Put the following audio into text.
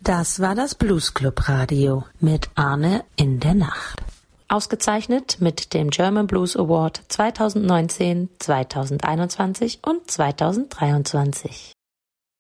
Das war das Blues Club Radio mit Arne in der Nacht. Ausgezeichnet mit dem German Blues Award 2019, 2021 und 2023.